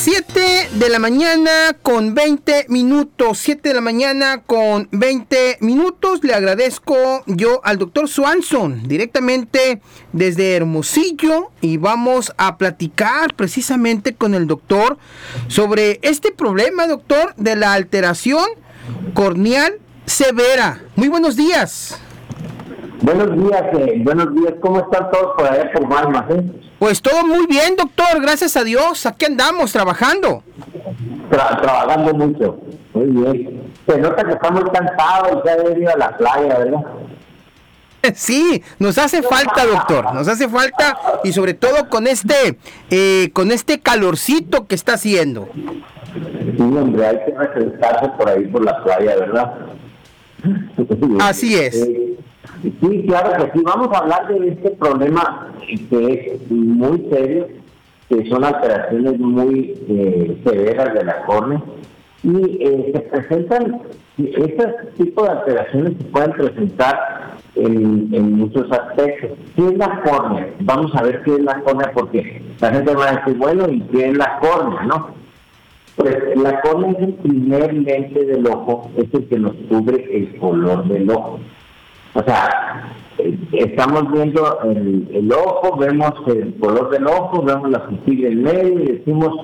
7 de la mañana con 20 minutos, 7 de la mañana con 20 minutos. Le agradezco yo al doctor Swanson directamente desde Hermosillo y vamos a platicar precisamente con el doctor sobre este problema, doctor, de la alteración corneal severa. Muy buenos días. Buenos días, ¿cómo están todos por allá por Guaymas, Pues todo muy bien, doctor, gracias a Dios, aquí andamos trabajando. Trabajando mucho, muy bien. Se nota que estamos cansados y se ha venido a la playa, ¿verdad? Sí, nos hace falta, doctor, nos hace falta y sobre todo con este calorcito que está haciendo. Sí, hombre, hay que refrescarse por ahí por la playa, ¿verdad? Así es. Sí, claro que sí. Vamos a hablar de este problema que es muy serio, que son alteraciones muy severas de la córnea. Y se presentan, este tipo de alteraciones se pueden presentar en muchos aspectos. ¿Qué es la córnea? Vamos a ver qué es la córnea, porque la gente va a decir, bueno, ¿y qué es la córnea, no? Pues la córnea es el primer lente del ojo, es el que nos cubre el color del ojo. O sea, estamos viendo el ojo, vemos el color del ojo, vemos la pupila en medio y decimos,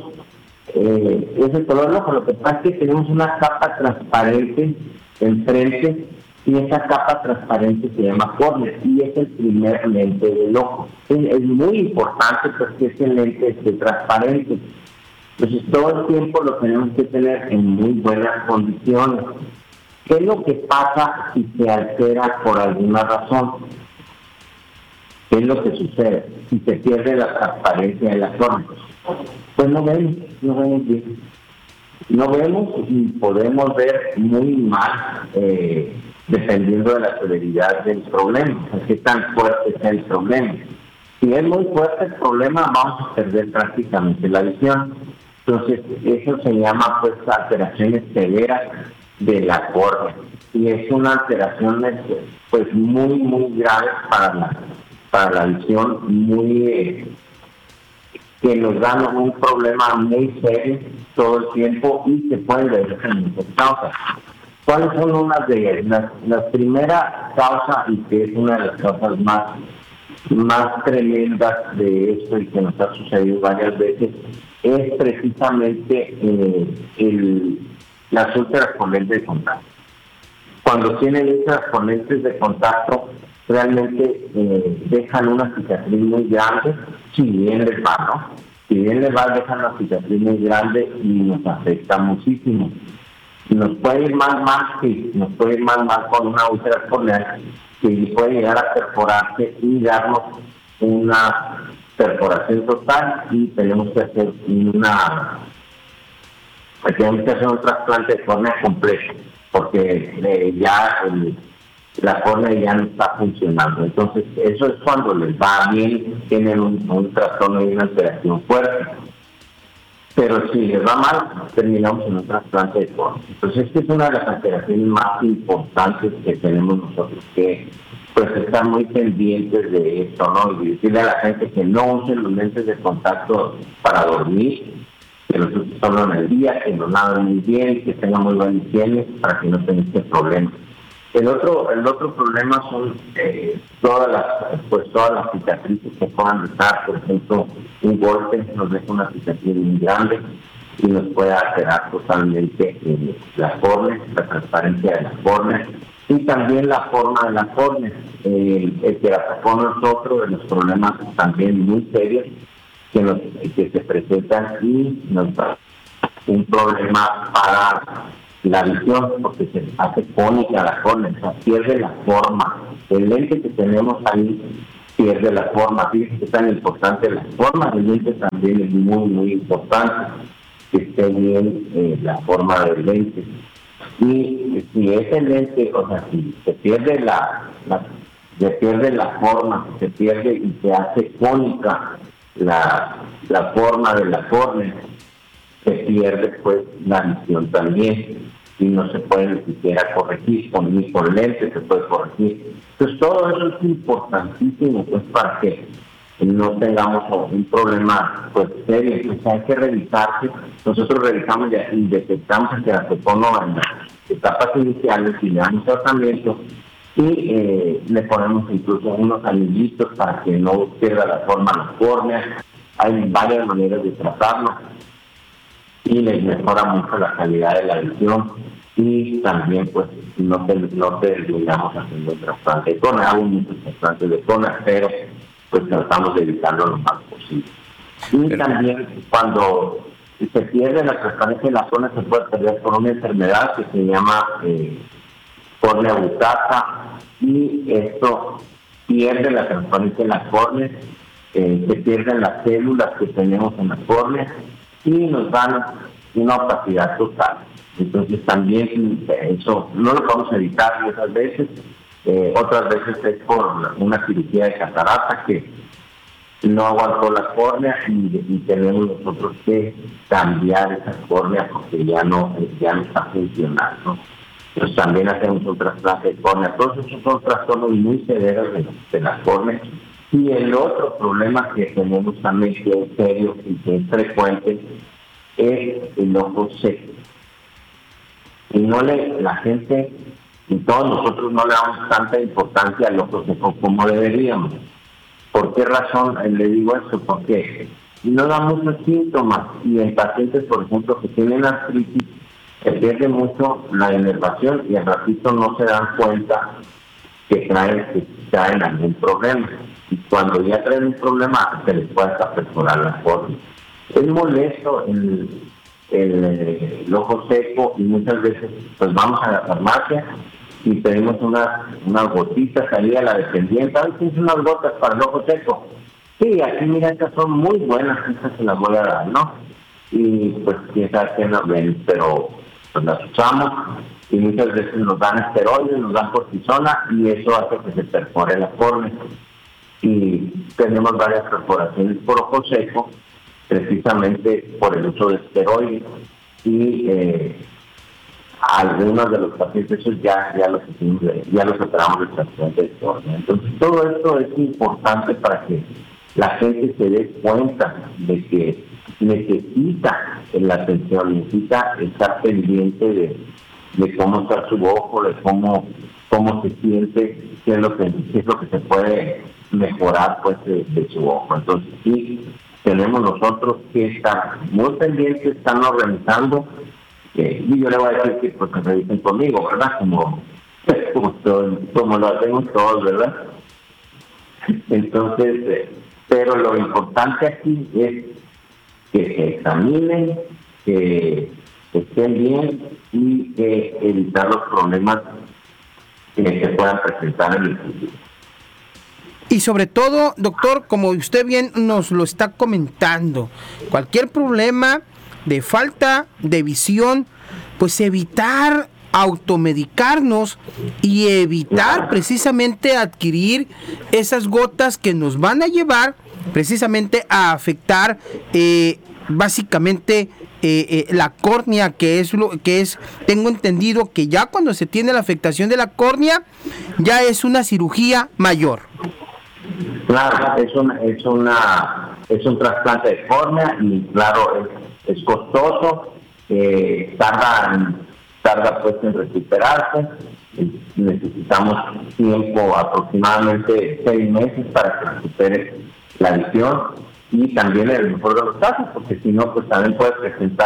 es el color del ojo. Lo que pasa es que tenemos una capa transparente enfrente y esa capa transparente se llama córnea y es el primer lente del ojo. Es muy importante porque ese lente esté transparente. Entonces todo el tiempo lo tenemos que tener en muy buenas condiciones. ¿Qué es lo que pasa si se altera por alguna razón? ¿Qué es lo que sucede si se pierde la transparencia de la córnea? Pues no vemos bien. No vemos y podemos ver muy mal dependiendo de la severidad del problema, o sea, qué tan fuerte es el problema. Si es muy fuerte el problema, vamos a perder prácticamente la visión. Entonces, eso se llama pues alteraciones severas de la córnea y es una alteración pues muy grave para la visión, muy que nos dan un problema muy serio todo el tiempo y se pueden ver en muchas causas. ¿Cuáles son unas de ellas? La primera causa, y que es una de las causas más tremendas de esto y que nos ha sucedido varias veces, es precisamente las úlceras con lentes de contacto. Cuando tienen úlceras con lentes de contacto, realmente dejan una cicatriz muy grande, si bien les va, ¿no? Si bien les va, dejan una cicatriz muy grande y nos afecta muchísimo. Nos puede ir más mal, sí, nos puede ir más mal con una úlcera corneal, que puede llegar a perforarse y darnos una perforación total y tenemos que hacer un trasplante de córnea completo, porque la córnea ya no está funcionando. Entonces, eso es cuando les va bien, tienen un trastorno y una alteración fuerte. Pero si les va mal, terminamos en un trasplante de córnea. Entonces, esta es una de las alteraciones más importantes que tenemos nosotros que pues estar muy pendientes de esto, ¿no? Y decirle a la gente que no usen los lentes de contacto para dormir, que los usen solo en el día, que los laven muy bien, que tengan muy buena higiene para que no tengan este problema. El otro problema son todas las cicatrices que puedan estar. Por ejemplo, un golpe nos deja una cicatriz muy grande y nos puede alterar totalmente la córnea, la transparencia de la córnea y también la forma de la córnea. El queratocono es otro de los problemas también muy serios que se presentan y nos da un problema para la visión, porque se hace cónica la córnea, o sea, pierde la forma. El lente que tenemos ahí pierde la forma. Fíjense que es tan importante la forma del lente, también es muy importante que esté bien la forma del lente. Y si ese lente, o sea, si se pierde se pierde la forma, se pierde y se hace cónica la forma de la córnea, se pierde pues la visión también y no se puede ni siquiera corregir, ni con lentes se puede corregir. Entonces todo eso es importantísimo pues para que no tengamos un problema pues serio. Entonces hay que revisarse. Nosotros revisamos y detectamos el queratocono en las etapas iniciales y le damos tratamiento y le ponemos incluso unos anillitos para que no pierda la forma la córnea. Hay varias maneras de tratarlo y les mejora mucho la calidad de la visión y también pues no terminamos haciendo el trasplante de córnea. Hago muchos trasplantes de córnea, pero pues tratamos de evitarlo lo más posible. Y también cuando se pierde la transparencia de la córnea se puede perder por una enfermedad que se llama córnea butasa, y esto pierde la transparencia de la córnea, se pierden las células que tenemos en la córnea y nos dan una opacidad total. Entonces también eso no lo podemos evitar muchas veces, otras veces es por una cirugía de catarata que no aguantó la córnea y tenemos nosotros que cambiar esa córnea porque ya no está funcionando. Entonces también hacemos un trasplante de córnea. Todos esos son trastornos muy severos de la córnea. Y el otro problema que tenemos también, que es serio y que es frecuente, es el ojo seco. Y la gente y todos nosotros no le damos tanta importancia al ojo seco como deberíamos. ¿Por qué razón le digo esto? Porque no da muchos síntomas y en pacientes, por ejemplo, que tienen artritis, se pierde mucho la inervación y al ratito no se dan cuenta que traen algún problema. Y cuando ya traen un problema, se les puede hasta perforar la córnea. Es molesto el ojo seco y muchas veces pues vamos a la farmacia y pedimos unas gotitas ahí a la dependiente. ¿Sabes? Tienes unas gotas para el ojo seco. Sí, aquí mira, estas son muy buenas, estas se las voy a dar, ¿no? Y pues quién sabe qué nos ven, pero pues las usamos y muchas veces nos dan esteroides, nos dan cortisona y eso hace que se perfore la córnea. Y tenemos varias perforaciones por ojo seco, precisamente por el uso de esteroides y algunos de los pacientes ya los operamos de trasplante de córnea. Entonces todo esto es importante para que la gente se dé cuenta de que necesita la atención, necesita estar pendiente de cómo está su ojo, de cómo se siente, qué es lo que se puede mejorar pues de su ojo. Entonces sí, tenemos nosotros que estar muy pendientes, están organizando, y yo le voy a decir que pues se revisen conmigo, ¿verdad? Como lo hacemos todos, ¿verdad? Entonces, pero lo importante aquí es que se examinen, que estén bien y evitar los problemas que se puedan presentar en el futuro. Y sobre todo, doctor, como usted bien nos lo está comentando, cualquier problema de falta de visión, pues evitar automedicarnos y evitar precisamente adquirir esas gotas que nos van a llevar precisamente a afectar básicamente la córnea, que es, tengo entendido que ya cuando se tiene la afectación de la córnea ya es una cirugía mayor. Claro, es un trasplante de córnea y claro, es costoso, tarda pues en recuperarse, necesitamos tiempo, aproximadamente 6 meses para que recupere la visión y también en el mejor de los casos, porque si no, pues también puede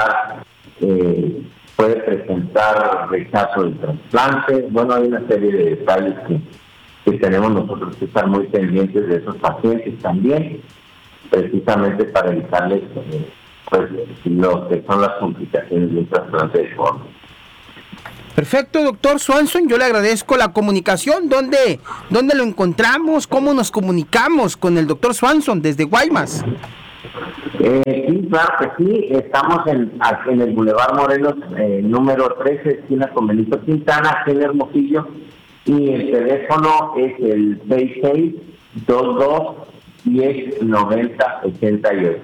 presentar rechazo del trasplante. Bueno, hay una serie de detalles que tenemos nosotros que estar muy pendientes de esos pacientes también, precisamente para evitarles pues lo que son las complicaciones de un trasplante de córnea. Perfecto, doctor Swanson, yo le agradezco la comunicación. ¿Dónde lo encontramos? ¿Cómo nos comunicamos con el doctor Swanson desde Guaymas? Sí, claro que sí. Estamos en el Boulevard Morelos, número 13, esquina con Benito Quintana, aquí en Hermosillo. Y el teléfono es el 6622-1090-88.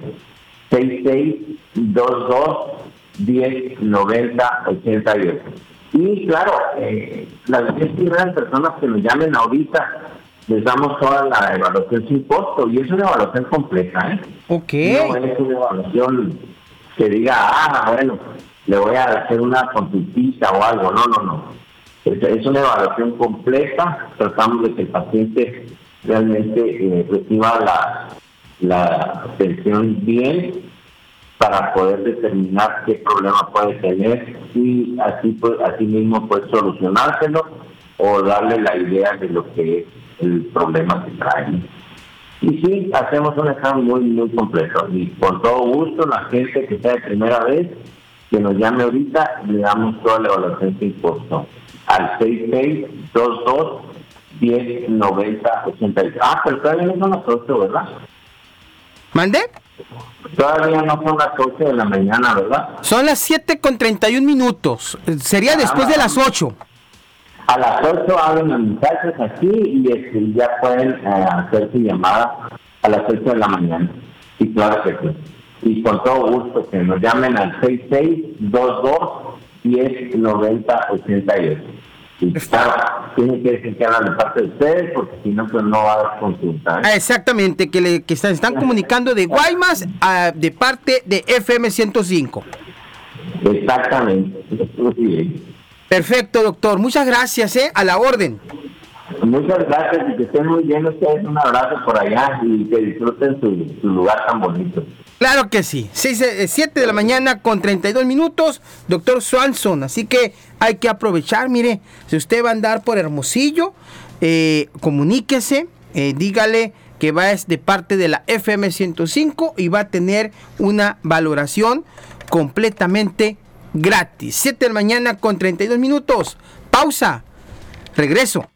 6622-1090-88. Y claro, las 10 primeras personas que nos llamen ahorita les damos toda la evaluación sin costo, y es una evaluación completa, ¿eh? Ok. No es una evaluación que diga, bueno, le voy a hacer una consultita o algo. No. Es una evaluación completa. Tratamos de que el paciente realmente reciba la atención bien para poder determinar qué problema puede tener y así mismo pues solucionárselo o darle la idea de lo que es el problema que trae. Y sí, hacemos un examen muy completo, y con todo gusto la gente que sea de primera vez que nos llame ahorita, le damos toda la evaluación sin costo al 6622-1090-80. Pero todavía no son las 8, ¿verdad? ¿Mande? Todavía no son las 8 de la mañana, ¿verdad? Son las 7:31. Sería después de las 8. A las 8 abren los muchachos aquí y ya pueden hacer su llamada a las 8 de la mañana. Y claro que sí. Y con todo gusto que nos llamen al 6622-1090-88. Y claro, tienen que decir que hablan de parte de ustedes, porque si no, pues no va a haber consulta, ¿eh? Exactamente, que se están comunicando de Guaymas de parte de FM 105. Exactamente. Muy bien. Perfecto, doctor. Muchas gracias, a la orden. Muchas gracias y que estén muy bien ustedes. Un abrazo por allá y que disfruten su lugar tan bonito. Claro que sí. 7:32, doctor Swanson. Así que hay que aprovechar. Mire, si usted va a andar por Hermosillo, comuníquese, dígale que va de parte de la FM 105 y va a tener una valoración completamente gratis. 7:32. Pausa. Regreso.